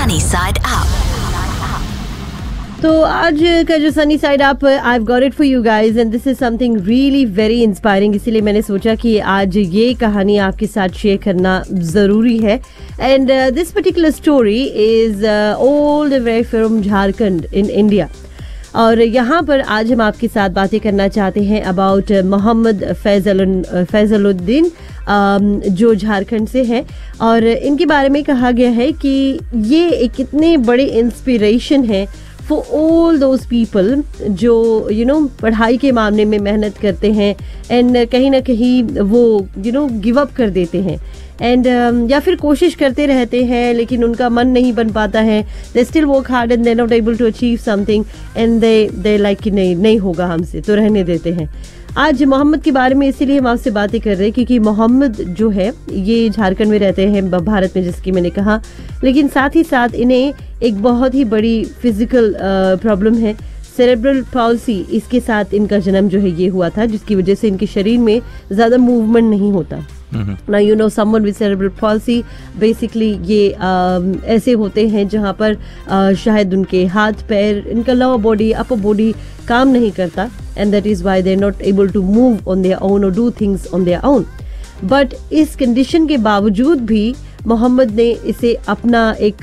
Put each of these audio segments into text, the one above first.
Sunny Side Up. तो आज का जो sunny side up I have got it for you guys and this is something really very inspiring, इसीलिए मैंने सोचा कि आज ये कहानी आपके साथ शेयर करना ज़रूरी है. And this particular story is all the way from Jharkhand in India. और यहाँ पर आज हम आपके साथ बातें करना चाहते हैं अबाउट मोहम्मद फैजलुद्दीन जो झारखंड से हैं. और इनके बारे में कहा गया है कि ये एक कितने बड़े इंस्पिरेशन है फॉर ऑल दोज पीपल जो पढ़ाई के मामले में मेहनत करते हैं एंड कहीं ना कहीं वो गिव अप कर देते हैं एंड या फिर कोशिश करते रहते हैं लेकिन उनका मन नहीं बन पाता है. They still work hard and they not able to achieve something and they like कि नहीं होगा हमसे तो रहने देते हैं. आज मोहम्मद के बारे में इसीलिए हम आपसे बातें कर रहे हैं क्योंकि मोहम्मद जो है ये झारखंड में रहते हैं, भारत में जिसकी मैंने कहा, लेकिन साथ ही साथ इन्हें एक बहुत ही बड़ी फिजिकल प्रॉब्लम है, सेरेब्रल पॉल्सी. इसके साथ इनका जन्म जो है ये हुआ था जिसकी वजह से इनके शरीर में ज़्यादा मूवमेंट नहीं होता. Now someone with cerebral palsy basically ये ऐसे होते हैं जहाँ पर शायद उनके हाथ पैर, इनका लोअर बॉडी अपर बॉडी काम नहीं करता and that is why they're not able to move on their own or do things on their own. But इस कंडीशन के बावजूद भी मोहम्मद ने इसे अपना एक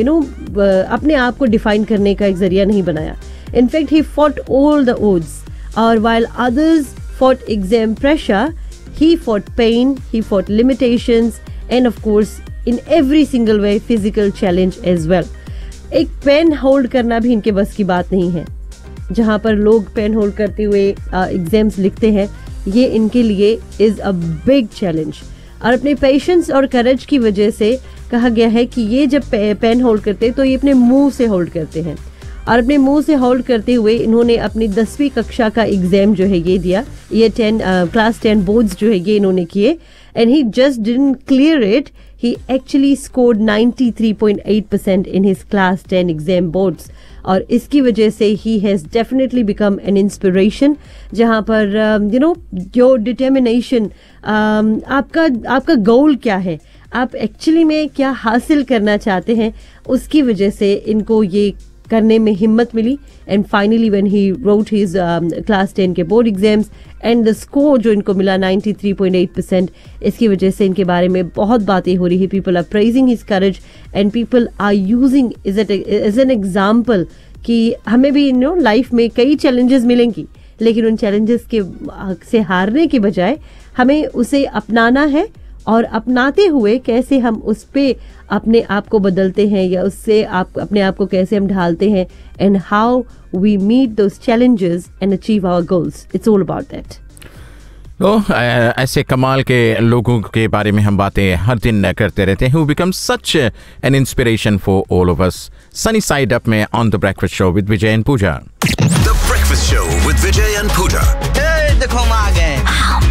अपने आप को डिफाइन करने का एक जरिया नहीं बनाया. In fact he fought all the odds. और while others fought exam pressure, he fought pain, he fought limitations and of course in every single way physical challenge as well. एक पेन होल्ड करना भी इनके बस की बात नहीं है. जहाँ पर लोग पेन होल्ड करते हुए एग्जाम्स लिखते हैं, ये इनके लिए इज अ बिग चैलेंज. और अपने पेशेंस और करेज की वजह से कहा गया है कि ये जब पेन होल्ड करते हैं तो ये अपने मुंह से होल्ड करते हैं. और अपने मुंह से होल्ड करते हुए इन्होंने अपनी 10वीं कक्षा का एग्जाम जो है ये दिया. ये क्लास 10 बोर्ड्स जो है ये इन्होंने किए and he just didn't clear it. He actually scored 93.8% in his class 10 exam boards. और इसकी वजह से he has definitely become an inspiration. जहाँ पर योर डिटर्मिनेशन, आपका गोल क्या है, आप एक्चुअली में क्या हासिल करना चाहते हैं, उसकी वजह से इनको ये करने में हिम्मत मिली. And finally when he wrote his class 10 के board exams and the score जो इनको मिला 93.8%, इसकी वजह से इनके बारे में बहुत बातें हो रही है. People are praising his courage and people are using as an example कि हमें भी लाइफ में कई चैलेंजेस मिलेंगी लेकिन उन चैलेंजेस के से हारने के बजाय हमें उसे अपनाना है और अपनाते हुए कैसे हम उस पे अपने आप को बदलते हैं या उससे अपने आप को कैसे हम ढालते हैं and how we meet those challenges and achieve our goals. It's all about that. तो ऐसे कमाल के लोगों के बारे में हम बातें हर दिन करते रहते हैं. Who become such an inspiration for all of us. Sunny side up में on the breakfast show with Vijay and Puja. The breakfast show with Vijay and पूजा. देखो हम आ गए.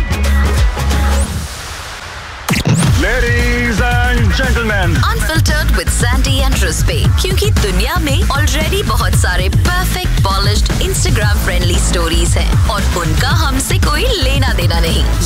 Ladies and gentlemen, Unfiltered with Sandy and Rispe, क्योंकि दुनिया में already बहुत सारे perfect polished Instagram friendly stories हैं और उनका हमसे कोई लेना देना नहीं.